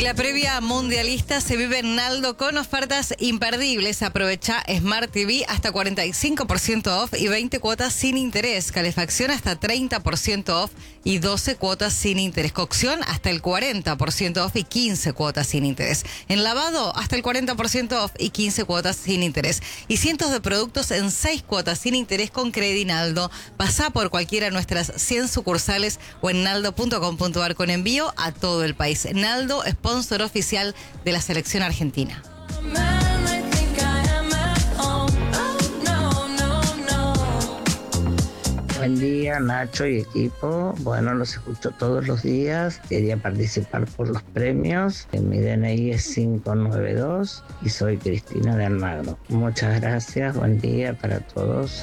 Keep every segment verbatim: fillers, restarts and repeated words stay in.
La previa mundialista se vive en Naldo con ofertas imperdibles. Aprovecha Smart T V hasta cuarenta y cinco por ciento off y veinte cuotas sin interés. Calefacción hasta treinta por ciento off y doce cuotas sin interés. Cocción hasta el cuarenta por ciento off y quince cuotas sin interés. En lavado hasta el cuarenta por ciento off y quince cuotas sin interés. Y cientos de productos en seis cuotas sin interés con Credit Naldo. Pasá por cualquiera de nuestras cien sucursales o en naldo punto com punto ar con envío a todo el país. Naldo, sponsor oficial de la selección argentina. Buen día, Nacho y equipo. Bueno, los escucho todos los días. Quería participar por los premios. Mi D N I es cinco nueve dos y soy Cristina de Almagro. Muchas gracias. Buen día para todos.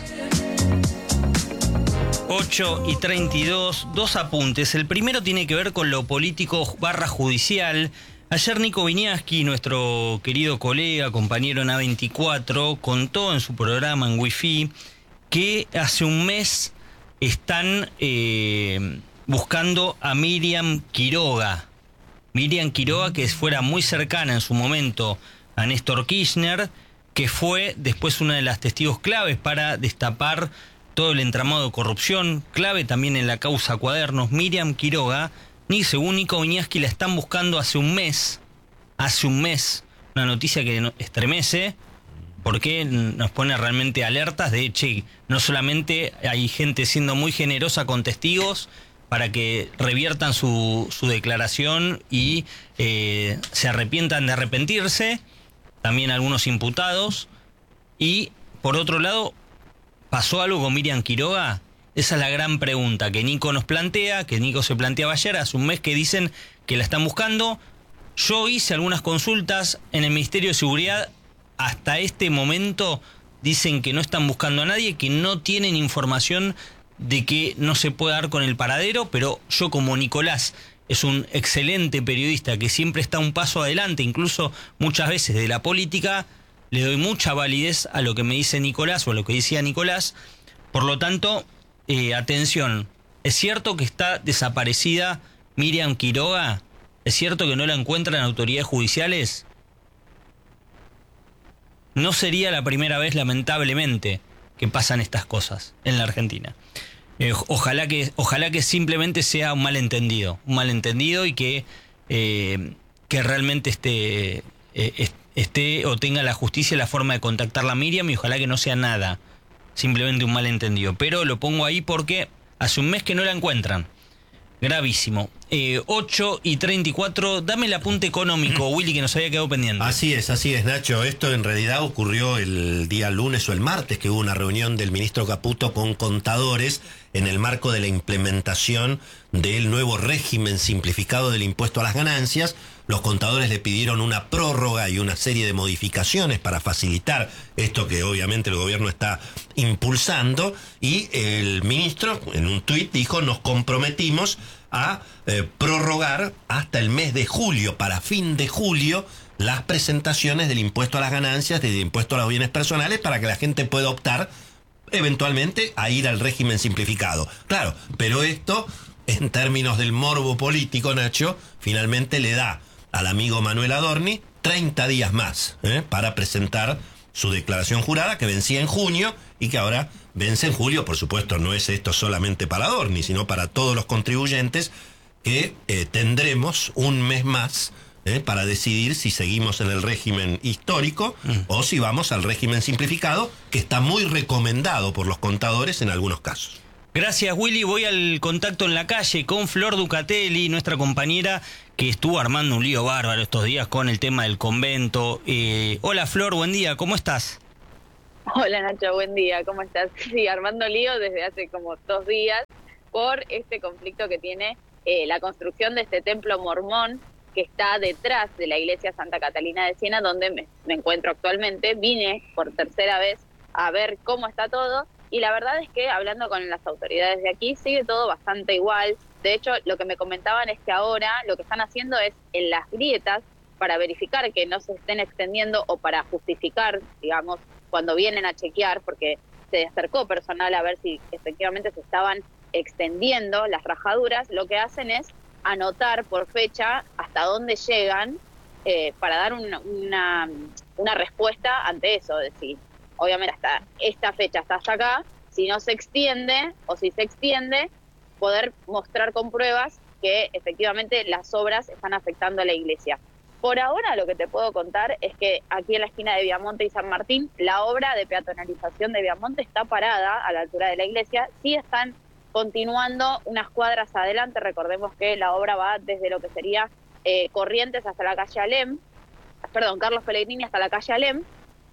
ocho y treinta y dos, dos apuntes. El primero tiene que ver con lo político barra judicial. Ayer Nico Viñaski, nuestro querido colega, compañero en A veinticuatro, contó en su programa en Wi-Fi que hace un mes están eh, buscando a Miriam Quiroga. Miriam Quiroga, que fuera muy cercana en su momento a Néstor Kirchner, que fue después una de las testigos claves para destapar todo el entramado de corrupción, clave también en la causa Cuadernos. Miriam Quiroga, ni según Nico Viñaski, la están buscando hace un mes, hace un mes, una noticia que estremece, porque nos pone realmente alertas de, che, no solamente hay gente siendo muy generosa con testigos para que reviertan su, su declaración y eh, se arrepientan de arrepentirse, también algunos imputados, y por otro lado, ¿pasó algo con Miriam Quiroga? Esa es la gran pregunta que Nico nos plantea, que Nico se planteaba ayer, hace un mes que dicen que la están buscando. Yo hice algunas consultas en el Ministerio de Seguridad. Hasta este momento dicen que no están buscando a nadie, que no tienen información de que no se puede dar con el paradero, pero yo, como Nicolás es un excelente periodista que siempre está un paso adelante, incluso muchas veces de la política, le doy mucha validez a lo que me dice Nicolás o a lo que decía Nicolás. Por lo tanto, eh, atención, ¿es cierto que está desaparecida Miriam Quiroga? ¿Es cierto que no la encuentran autoridades judiciales? No sería la primera vez, lamentablemente, que pasan estas cosas en la Argentina. Eh, ojalá que, ojalá que simplemente sea un malentendido, un malentendido y que, eh, que realmente esté, eh, esté o tenga la justicia la forma de contactarla a Miriam, y ojalá que no sea nada, simplemente un malentendido. Pero lo pongo ahí porque hace un mes que no la encuentran. Gravísimo. Eh, ocho y treinta y cuatro, dame el apunte económico, Willy, que nos había quedado pendiente. Así es, así es, Nacho. Esto en realidad ocurrió el día lunes o el martes, que hubo una reunión del ministro Caputo con contadores en el marco de la implementación del nuevo régimen simplificado del impuesto a las ganancias. Los contadores le pidieron una prórroga y una serie de modificaciones para facilitar esto que obviamente el gobierno está impulsando, y el ministro en un tuit dijo: nos comprometimos a eh, prorrogar hasta el mes de julio, para fin de julio, las presentaciones del impuesto a las ganancias, del impuesto a los bienes personales, para que la gente pueda optar eventualmente a ir al régimen simplificado. Claro, pero esto, en términos del morbo político, Nacho, finalmente le da al amigo Manuel Adorni treinta días más ¿eh? para presentar su declaración jurada, que vencía en junio y que ahora vence en julio. Por supuesto, no es esto solamente para Adorni, sino para todos los contribuyentes, que eh, tendremos un mes más ¿eh? para decidir si seguimos en el régimen histórico mm. o si vamos al régimen simplificado, que está muy recomendado por los contadores en algunos casos. Gracias, Willy. Voy al contacto en la calle con Flor Ducatelli, nuestra compañera que estuvo armando un lío bárbaro estos días con el tema del convento. Eh, hola, Flor, buen día, ¿cómo estás? Hola, Nacho, buen día, ¿cómo estás? Sí, armando lío desde hace como dos días por este conflicto que tiene eh, la construcción de este templo mormón que está detrás de la iglesia Santa Catalina de Siena, donde me, me encuentro actualmente. Vine por tercera vez a ver cómo está todo. Y la verdad es que, hablando con las autoridades de aquí, sigue todo bastante igual. De hecho, lo que me comentaban es que ahora lo que están haciendo es en las grietas, para verificar que no se estén extendiendo o para justificar, digamos, cuando vienen a chequear, porque se acercó personal a ver si efectivamente se estaban extendiendo las rajaduras, lo que hacen es anotar por fecha hasta dónde llegan eh, para dar una, una, una respuesta ante eso, es decir, obviamente hasta esta fecha, hasta hasta acá, si no se extiende o si se extiende, poder mostrar con pruebas que efectivamente las obras están afectando a la iglesia. Por ahora lo que te puedo contar es que aquí en la esquina de Viamonte y San Martín, la obra de peatonalización de Viamonte está parada a la altura de la iglesia, sí están continuando unas cuadras adelante, recordemos que la obra va desde lo que sería eh, Corrientes hasta la calle Alem, perdón, Carlos Pellegrini hasta la calle Alem,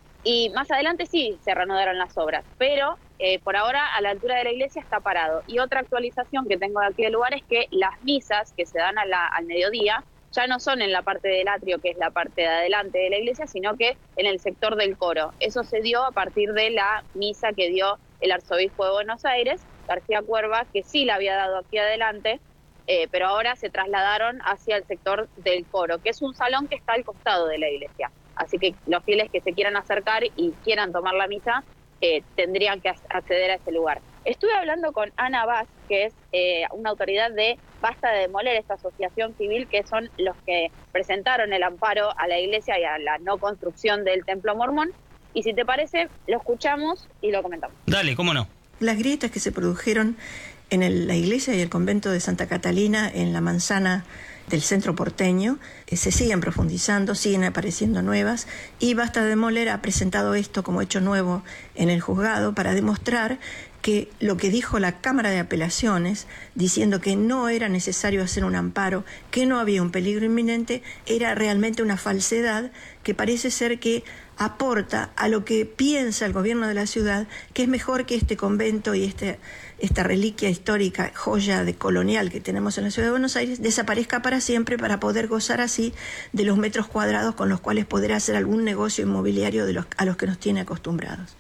y más adelante sí se reanudaron las obras, pero eh, por ahora a la altura de la iglesia está parado. Y otra actualización que tengo de aquí del lugar es que las misas que se dan a la, al mediodía ya no son en la parte del atrio, que es la parte de adelante de la iglesia, sino que en el sector del coro. Eso se dio a partir de la misa que dio el arzobispo de Buenos Aires, García Cuerva, que sí la había dado aquí adelante, eh, pero ahora se trasladaron hacia el sector del coro, que es un salón que está al costado de la iglesia. Así que los fieles que se quieran acercar y quieran tomar la misa, eh, tendrían que acceder a ese lugar. Estuve hablando con Ana Vaz, que es eh, una autoridad de Basta de Demoler, esta asociación civil, que son los que presentaron el amparo a la iglesia y a la no construcción del templo mormón. Y si te parece, lo escuchamos y lo comentamos. Dale, cómo no. Las grietas que se produjeron en el, la iglesia y el convento de Santa Catalina en la manzana del centro porteño eh, se siguen profundizando, siguen apareciendo nuevas, y Basta de Demoler ha presentado esto como hecho nuevo en el juzgado para demostrar que lo que dijo la Cámara de Apelaciones, diciendo que no era necesario hacer un amparo, que no había un peligro inminente, era realmente una falsedad que parece ser que aporta a lo que piensa el gobierno de la ciudad, que es mejor que este convento y este, esta reliquia histórica, joya de colonial que tenemos en la ciudad de Buenos Aires, desaparezca para siempre, para poder gozar así de los metros cuadrados con los cuales poder hacer algún negocio inmobiliario de los, a los que nos tiene acostumbrados.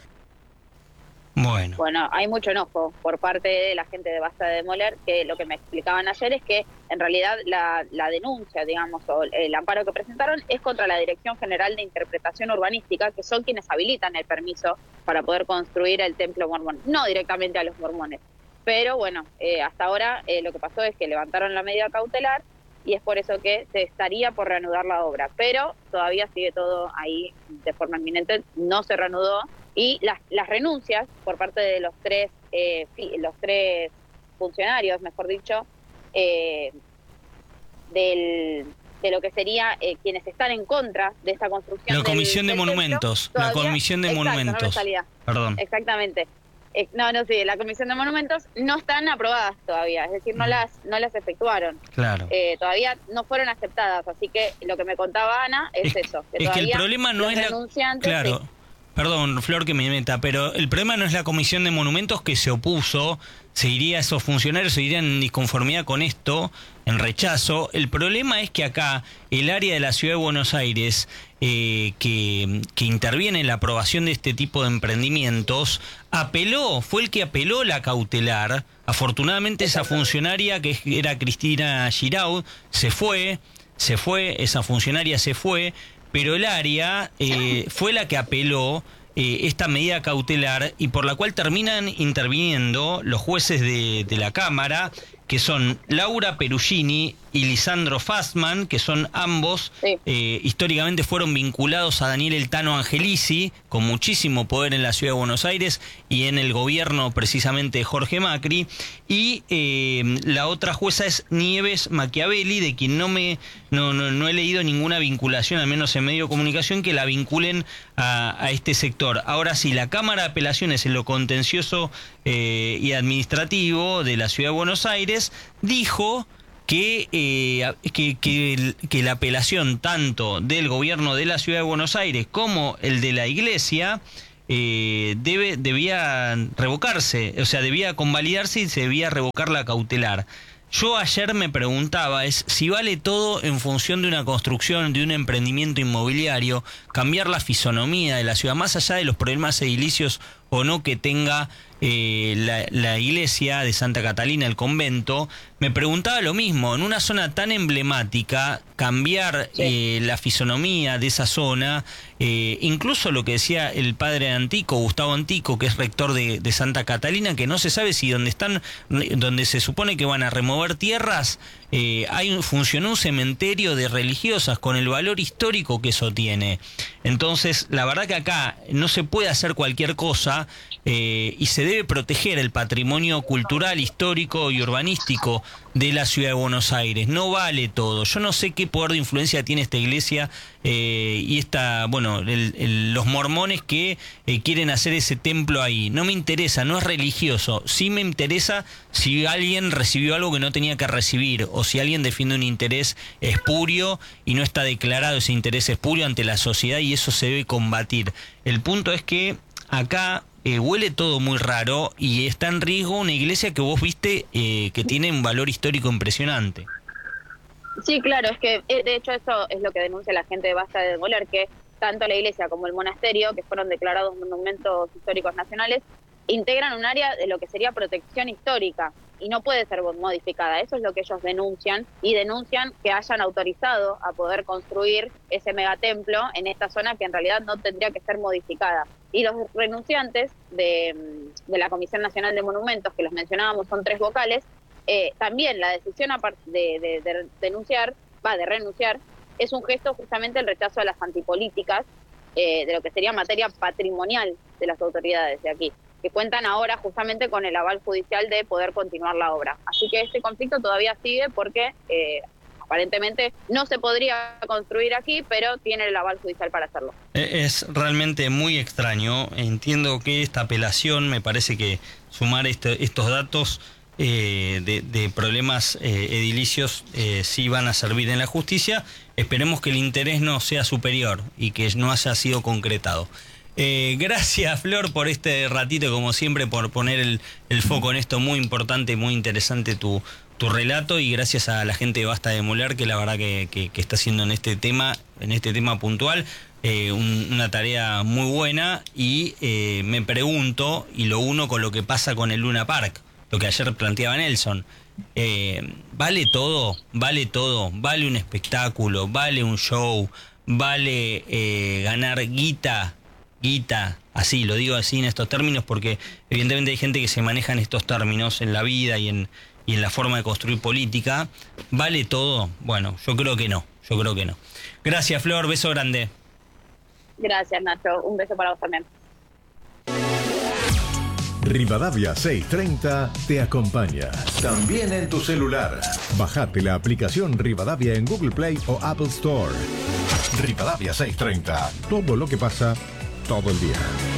Bueno. Bueno, hay mucho enojo por parte de la gente de Basta de Demoler, que lo que me explicaban ayer es que en realidad la, la denuncia, digamos, o el amparo que presentaron es contra la Dirección General de Interpretación Urbanística, que son quienes habilitan el permiso para poder construir el templo mormón, no directamente a los mormones. Pero bueno, eh, hasta ahora eh, lo que pasó es que levantaron la medida cautelar y es por eso que se estaría por reanudar la obra, pero todavía sigue todo ahí de forma inminente, no se reanudó. Y las, las renuncias por parte de los tres eh, los tres funcionarios, mejor dicho, eh, del, de lo que sería eh, quienes están en contra de esta construcción. La Comisión del, de del Monumentos. templo, La todavía, Comisión de exacto, Monumentos. No me salía. Perdón. Exactamente. Eh, no, no, sí, la Comisión de Monumentos no están aprobadas todavía, es decir, no mm. las no las efectuaron. Claro. Eh, todavía no fueron aceptadas, así que lo que me contaba Ana es, es eso. Que es que el problema no es la... Claro. Sí. Perdón, Flor, que me meta, pero el problema no es la Comisión de Monumentos que se opuso, se iría, esos funcionarios se irían en disconformidad con esto, en rechazo. El problema es que acá el área de la Ciudad de Buenos Aires, eh, que, que interviene en la aprobación de este tipo de emprendimientos, apeló, fue el que apeló la cautelar. Afortunadamente esa funcionaria, que era Cristina Giraud, se fue, se fue, esa funcionaria se fue, pero el área eh, fue la que apeló eh, esta medida cautelar y por la cual terminan interviniendo los jueces de, de la Cámara, que son Laura Perugini y Lisandro Fassman, que son ambos, sí. eh, históricamente fueron vinculados a Daniel El Tano Angelici, con muchísimo poder en la Ciudad de Buenos Aires y en el gobierno precisamente de Jorge Macri, y eh, la otra jueza es Nieves Machiavelli, de quien no me no, no, no he leído ninguna vinculación, al menos en medio de comunicación, que la vinculen a, a este sector. Ahora sí, la Cámara de Apelaciones en lo contencioso eh, y administrativo de la Ciudad de Buenos Aires dijo que, eh, que, que, que la apelación tanto del gobierno de la Ciudad de Buenos Aires como el de la Iglesia eh, debe debía revocarse, o sea, debía convalidarse y se debía revocar la cautelar. Yo ayer me preguntaba es si vale todo en función de una construcción, de un emprendimiento inmobiliario, cambiar la fisonomía de la ciudad, más allá de los problemas edilicios o no que tenga eh, la, la iglesia de Santa Catalina, el convento. Me preguntaba lo mismo, en una zona tan emblemática, cambiar sí. eh, la fisonomía de esa zona, eh, incluso lo que decía el padre Antico, Gustavo Antico, que es rector de, de Santa Catalina, que no se sabe si donde están, donde se supone que van a remover tierras, eh, hay un, funcionó un cementerio de religiosas con el valor histórico que eso tiene. Entonces, la verdad que acá no se puede hacer cualquier cosa eh, y se debe proteger el patrimonio cultural, histórico y urbanístico de la ciudad de Buenos Aires. No vale todo. Yo no sé qué poder de influencia tiene esta iglesia eh, y esta, bueno, el, el, los mormones que eh, quieren hacer ese templo ahí. No me interesa, no es religioso. Sí me interesa si alguien recibió algo que no tenía que recibir o si alguien defiende un interés espurio y no está declarado ese interés espurio ante la sociedad, y eso se debe combatir. El punto es que acá eh, huele todo muy raro y está en riesgo una iglesia que vos viste eh, que tiene un valor histórico impresionante. Sí, claro, es que de hecho eso es lo que denuncia la gente de Basta de Demoler, que tanto la iglesia como el monasterio, que fueron declarados monumentos históricos nacionales, integran un área de lo que sería protección histórica y no puede ser modificada. Eso es lo que ellos denuncian, y denuncian que hayan autorizado a poder construir ese megatemplo en esta zona que en realidad no tendría que ser modificada. Y los renunciantes de, de la Comisión Nacional de Monumentos, que los mencionábamos, son tres vocales, eh, también la decisión de, de, de denunciar, va, de renunciar, es un gesto justamente el rechazo a las antipolíticas eh, de lo que sería materia patrimonial de las autoridades de aquí, que cuentan ahora justamente con el aval judicial de poder continuar la obra. Así que este conflicto todavía sigue porque eh, aparentemente no se podría construir aquí, pero tiene el aval judicial para hacerlo. Es realmente muy extraño. Entiendo que esta apelación, me parece que sumar este, estos datos eh, de, de problemas eh, edilicios eh, sí van a servir en la justicia. Esperemos que el interés no sea superior y que no haya sido concretado. Eh, gracias, Flor, por este ratito, como siempre, por poner el, el foco en esto muy importante, muy interesante tu, tu relato, y gracias a la gente de Basta de Demoler, que la verdad que, que, que está haciendo en este tema, en este tema puntual, eh, un, una tarea muy buena. Y eh, me pregunto, y lo uno con lo que pasa con el Luna Park, lo que ayer planteaba Nelson, eh, ¿vale todo? ¿Vale todo? ¿Vale un espectáculo? ¿Vale un show? ¿Vale eh, ganar guita? Guita, así, lo digo así en estos términos porque evidentemente hay gente que se maneja en estos términos en la vida y en, y en la forma de construir política. ¿Vale todo? Bueno, yo creo que no, yo creo que no. Gracias, Flor, beso grande. Gracias, Nacho, un beso para vos también. Rivadavia seiscientos treinta te acompaña, también en tu celular. Bajate la aplicación Rivadavia en Google Play o Apple Store. Rivadavia seiscientos treinta, todo lo que pasa todo el día.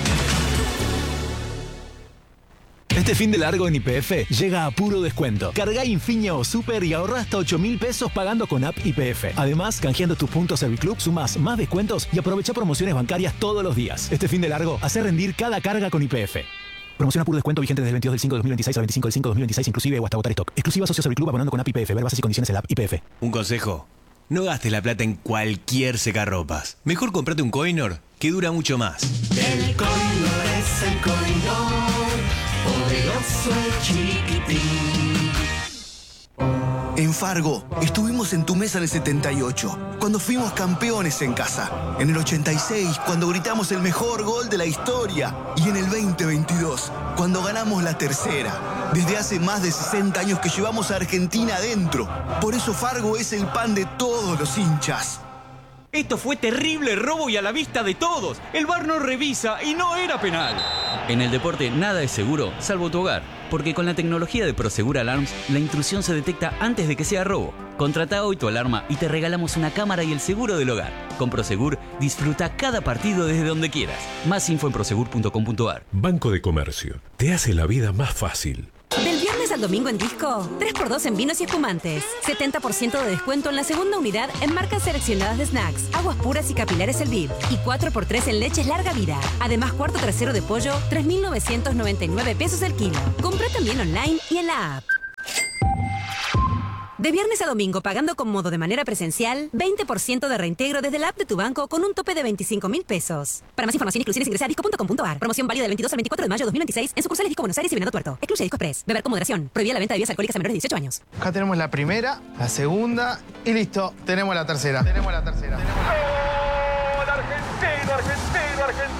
Este fin de largo en Y P F llega a puro descuento. Carga Infinia o Super y ahorra hasta ocho mil pesos pagando con app Y P F. Además, canjeando tus puntos Serviclub, sumás más descuentos y aprovecha promociones bancarias todos los días. Este fin de largo, hace rendir cada carga con Y P F. Promoción a puro descuento vigente desde el veintidós del cinco de dos mil veintiséis al veinticinco del cinco de dos mil veintiséis inclusive o hasta agotar stock. Exclusiva socio Serviclub abonando con app Y P F. Ver bases y condiciones en la app Y P F. Un consejo: no gastes la plata en cualquier secarropas. Mejor comprate un Coinor que dura mucho más. El Coinor es el Coinor, poderoso y chiquitín. En Fargo, estuvimos en tu mesa en el setenta y ocho, cuando fuimos campeones en casa. En el ochenta y seis, cuando gritamos el mejor gol de la historia. Y en el veinte veintidós, cuando ganamos la tercera. Desde hace más de sesenta años que llevamos a Argentina adentro. Por eso Fargo es el pan de todos los hinchas. Esto fue terrible robo y a la vista de todos. El V A R no revisa y no era penal. En el deporte nada es seguro, salvo tu hogar. Porque con la tecnología de Prosegur Alarms, la intrusión se detecta antes de que sea robo. Contrata hoy tu alarma y te regalamos una cámara y el seguro del hogar. Con Prosegur, disfruta cada partido desde donde quieras. Más info en prosegur punto com punto a r. Banco de Comercio, te hace la vida más fácil. Del viernes al domingo en Disco, tres por dos en vinos y espumantes. setenta por ciento de descuento en la segunda unidad en marcas seleccionadas de snacks, aguas puras y capilares El Viv. Y cuatro por tres en leches larga vida. Además, cuarto trasero de pollo, tres mil novecientos noventa y nueve pesos el kilo. Compra también online y en la app. De viernes a domingo, pagando con modo de manera presencial, veinte por ciento de reintegro desde la app de tu banco con un tope de veinticinco mil pesos. Para más información y exclusiones ingresa a disco punto com punto a r. Promoción válida del veintidós al veinticuatro de mayo de dos mil veintiséis en sucursales Disco Buenos Aires y Venado Tuerto. Excluye Disco Express. Beber con moderación. Prohibida la venta de bebidas alcohólicas a menores de dieciocho años. Acá tenemos la primera, la segunda y listo. Tenemos la tercera. Tenemos la tercera. ¡Gol argentino, argentino, argentino!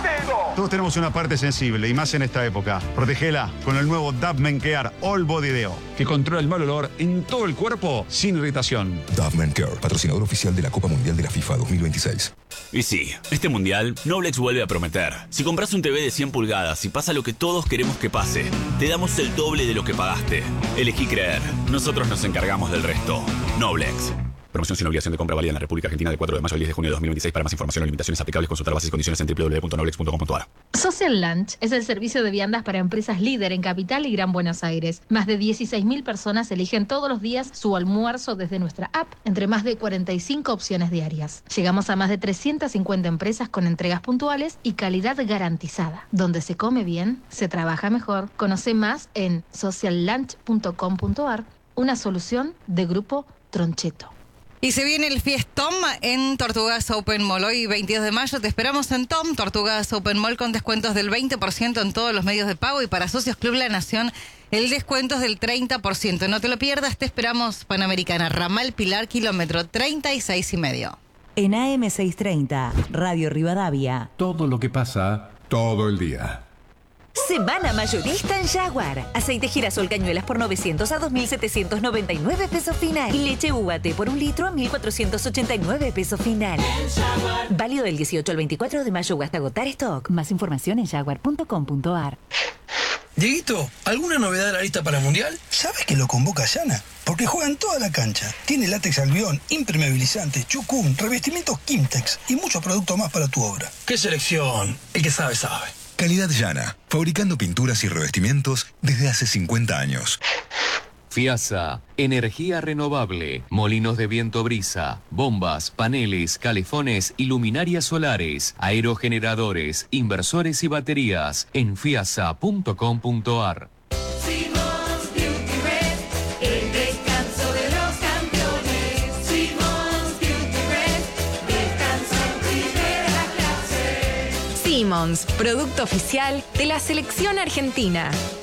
Todos tenemos una parte sensible y más en esta época. Protégela con el nuevo Dove Men Care All Body Deo, que controla el mal olor en todo el cuerpo sin irritación. Dove Men Care, patrocinador oficial de la Copa Mundial de la FIFA dos mil veintiséis. Y sí, este mundial, Noblex vuelve a prometer. Si compras un T V de cien pulgadas y pasa lo que todos queremos que pase, te damos el doble de lo que pagaste. Elegí creer. Nosotros nos encargamos del resto. Noblex. Promoción sin obligación de compra válida en la República Argentina del cuatro de mayo al diez de junio de dos mil veintiséis. Para más información o limitaciones aplicables, consultar bases y condiciones en doble u doble u doble u punto noblex punto com punto a r. Social Lunch es el servicio de viandas para empresas líder en Capital y Gran Buenos Aires. Más de dieciséis mil personas eligen todos los días su almuerzo desde nuestra app, entre más de cuarenta y cinco opciones diarias. Llegamos a más de trescientas cincuenta empresas con entregas puntuales y calidad garantizada. Donde se come bien, se trabaja mejor. Conoce más en social lunch punto com punto a r, una solución de Grupo Troncheto. Y se viene el fiestón en Tortugas Open Mall. Hoy, veintidós de mayo, te esperamos en Tom, Tortugas Open Mall, con descuentos del veinte por ciento en todos los medios de pago. Y para Socios Club La Nación, el descuento es del treinta por ciento. No te lo pierdas, te esperamos. Panamericana, Ramal Pilar, kilómetro treinta y seis y medio. En A M seiscientos treinta, Radio Rivadavia. Todo lo que pasa, todo el día. Semana mayorista en Jaguar. Aceite girasol cañuelas por novecientos a dos mil setecientos noventa y nueve pesos final. Y leche U A T por un litro a mil cuatrocientos ochenta y nueve pesos final. Válido del dieciocho al veinticuatro de mayo o hasta agotar stock. Más información en jaguar punto com punto a r. Dieguito, ¿alguna novedad de la lista para el Mundial? ¿Sabes que lo convoca Yana? Porque juega en toda la cancha. Tiene látex albión, impermeabilizante, chucum, revestimientos Kimtex y muchos productos más para tu obra. ¡Qué selección! El que sabe, sabe. Calidad Yana, fabricando pinturas y revestimientos desde hace cincuenta años. FIASA, energía renovable, molinos de viento brisa, bombas, paneles, calefones y luminarias solares, aerogeneradores, inversores y baterías en fiasa punto com punto a r. Simmons, producto oficial de la selección argentina.